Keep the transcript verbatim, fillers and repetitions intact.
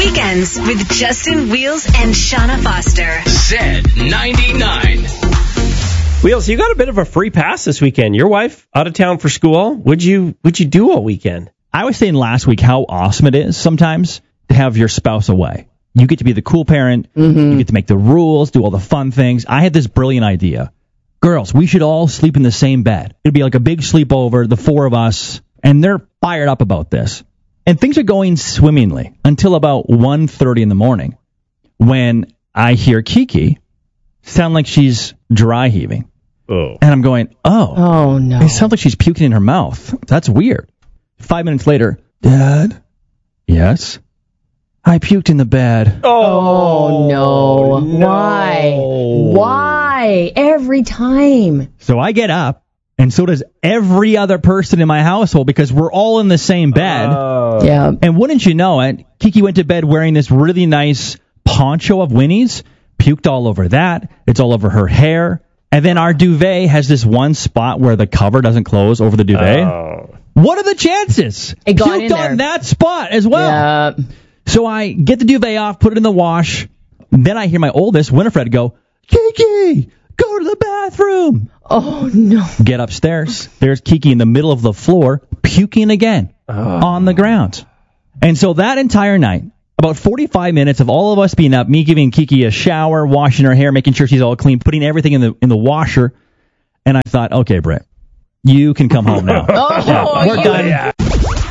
Weekends with Justin Wheels and Shauna Foster. Z ninety-nine. Wheels, you got a bit of a free pass this weekend. Your wife out of town for school. What'd you, what'd you do all weekend? I was saying last week how awesome it is sometimes to have your spouse away. You get to be the cool parent. Mm-hmm. You get to make the rules, do all the fun things. I had this brilliant idea. Girls, we should all sleep in the same bed. It'd be like a big sleepover, the four of us, and they're fired up about this. And things are going swimmingly until about one thirty in the morning when I hear Kiki sound like she's dry heaving. Oh. And I'm going, oh. Oh, no. It sounds like she's puking in her mouth. That's weird. Five minutes later, Dad? Yes? I puked in the bed. Oh, no. no. Why? Why? Every time. So I get up, and so does every other person in my household because we're all in the same bed. Oh. Yeah. And wouldn't you know it, Kiki went to bed wearing this really nice poncho of Winnie's, puked all over that. It's all over her hair. And then our duvet has this one spot where the cover doesn't close over the duvet. Oh. What are the chances? It got Puked in there. on that spot as well. Yeah. So I get the duvet off, put it in the wash. Then I hear my oldest, Winifred, go, Kiki, go to the bathroom. Oh, no. Get upstairs. There's Kiki in the middle of the floor, puking again Oh. on the ground. And so that entire night, about forty-five minutes of all of us being up, me giving Kiki a shower, washing her hair, making sure she's all clean, putting everything in the in the washer. And I thought, okay, Britt, you can come home now. Oh, Yeah, we're you- done.